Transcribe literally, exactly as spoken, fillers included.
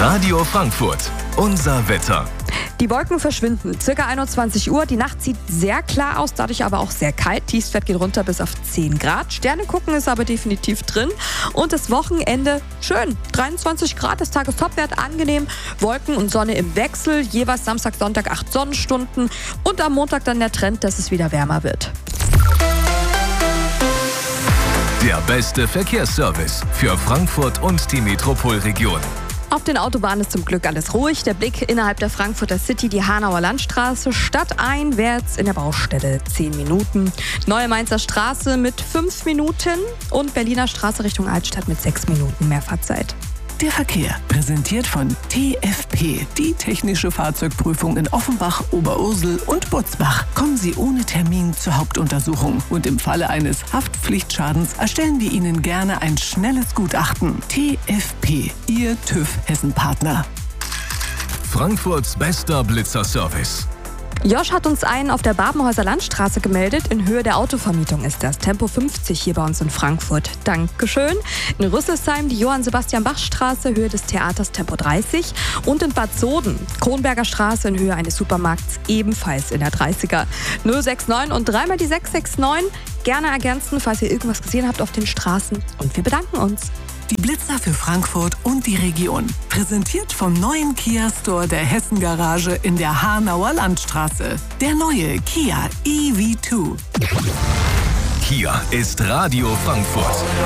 Radio Frankfurt, unser Wetter. Die Wolken verschwinden. Circa einundzwanzig Uhr. Die Nacht sieht sehr klar aus, dadurch aber auch sehr kalt. Tiefstwert geht runter bis auf zehn Grad. Sterne gucken ist aber definitiv drin. Und das Wochenende schön. dreiundzwanzig Grad, das Tagestopwert angenehm. Wolken und Sonne im Wechsel. Jeweils Samstag, Sonntag acht Sonnenstunden. Und am Montag dann der Trend, dass es wieder wärmer wird. Der beste Verkehrsservice für Frankfurt und die Metropolregion. Auf den Autobahnen ist zum Glück alles ruhig. Der Blick innerhalb der Frankfurter City, die Hanauer Landstraße, stadteinwärts in der Baustelle zehn Minuten. Neue Mainzer Straße mit fünf Minuten und Berliner Straße Richtung Altstadt mit sechs Minuten mehr Fahrzeit. Der Verkehr, präsentiert von T F P, die technische Fahrzeugprüfung in Offenbach, Oberursel und Butzbach. Kommen Sie ohne Termin zur Hauptuntersuchung und im Falle eines Haftpflichtschadens erstellen wir Ihnen gerne ein schnelles Gutachten. T F P, Ihr TÜV Hessen-Partner. Frankfurts bester Blitzerservice. Josh hat uns einen auf der Babenhäuser Landstraße gemeldet. In Höhe der Autovermietung ist das. Tempo fünfzig hier bei uns in Frankfurt. Dankeschön. In Rüsselsheim die Johann-Sebastian-Bach-Straße, Höhe des Theaters, Tempo dreißig. Und in Bad Soden, Kronberger Straße in Höhe eines Supermarkts, ebenfalls in der dreißiger. null sechs neun und dreimal die sechs sechs neun. Gerne ergänzen, falls ihr irgendwas gesehen habt auf den Straßen. Und wir bedanken uns. Die Blitzer für Frankfurt und die Region. Präsentiert vom neuen Kia Store der Hessen Garage in der Hanauer Landstraße. Der neue Kia E V zwei. Hier ist Radio Frankfurt.